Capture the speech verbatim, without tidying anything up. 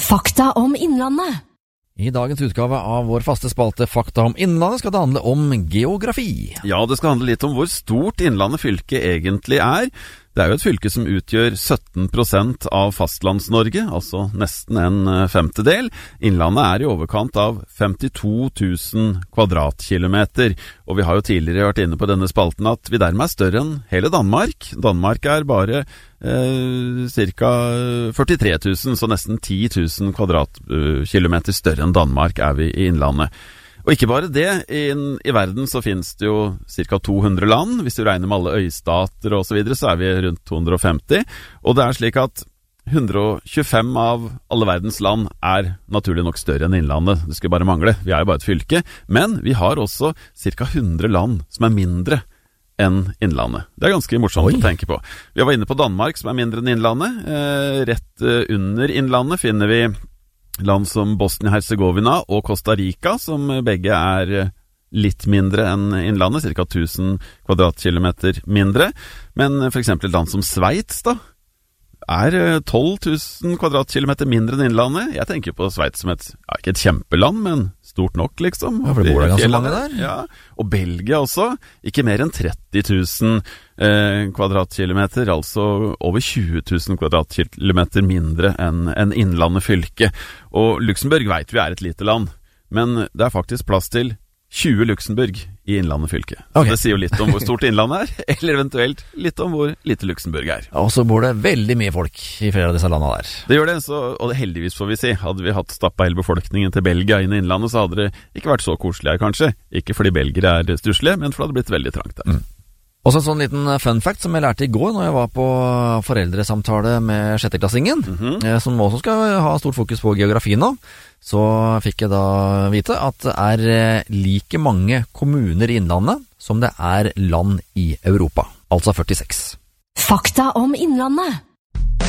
Fakta om Innlandet. I dagens utgave av vår faste spalte Fakta om Innlandet skal det handle om geografi. Ja, det skal handle litt om hvor stort Innlandet fylke egentlig er. Det er jo et fylke som utgjør sytten prosent av fastlands-Norge, altså nesten en femtedel. Innlandet er i overkant av femtito tusen kvadratkilometer, og vi har jo tidligere vært inne på denne spalten at vi dermed er større enn hele Danmark. Danmark er bare eh, ca. førtitre tusen, så nesten ti tusen kvadratkilometer større enn Danmark er vi i Innlandet. Og ikke bare det, i, i verden så finnes det jo ca. to hundre land. Hvis du regner med alle øystater og så videre, så er vi rundt to hundre og femti. Og det er slik at hundre og tjuefem av alle verdens land er naturlig nok større enn Innlandet. Det skulle bare mangle, vi er jo bare et fylke. Men vi har også ca. hundre land som er mindre enn Innlandet. Det er ganske morsomt Oi. Å tenke på. Vi var inne på Danmark, som er mindre enn Innlandet. Eh, rett under Innlandet finner vi land som Bosnia-Herzegovina og Costa Rica, som begge er litt mindre enn Innlandet, ca. tusen kvadratkilometer mindre. Men for eksempel land som Sveits da, er tolv tusen kvadratkilometer mindre enn Innlandet. Jeg tenker på Sveits som et, ja, ikke et kjempeland, men stort nok liksom. Ja, for det bor det ganske mange der. Ja, og Belgia også, ikke mer enn tretti tusen eh, kvadratkilometer, altså over tjue tusen kvadratkilometer mindre enn en Innlandet fylke. Og Luxembourg vet vi er et lite land, men det er faktisk plass til tjue Luxembourg i Innlandet fylke. Okay. Det sier jo litt om hvor stort Innlandet er, eller eventuelt litt om hvor lite Luxembourg er. Og så bor det veldig mye folk i flere av disse landene der. Det gjør det, så, og det heldigvis får vi si. Hadde vi hatt stappa hele befolkningen til Belgia inn i Innlandet, så hadde det ikke vært så koselig her kanskje. Ikke fordi belgere er stusslige, men fordi det hadde blitt veldig trangt der. Mm. Også en sånn liten fun fact som jeg lærte i går når jeg var på foreldresamtale med sjetteklassingen, mm-hmm. som også skal ha stort fokus på geografi nå. Så fikk jeg da vite at det er like mange kommuner i Innlandet som det er land i Europa, altså førtiseks. Fakta om Innlandet.